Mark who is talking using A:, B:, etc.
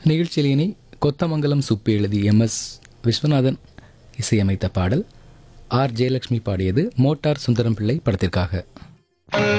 A: நிகழ்ச்சியில் இனி கொத்தமங்கலம் சுப்பு எழுதி MS விஸ்வநாதன் இசையமைத்த பாடல். R. ஜெயலட்சுமி பாடியது. மோட்டார் சுந்தரம் பிள்ளை படத்திற்காக.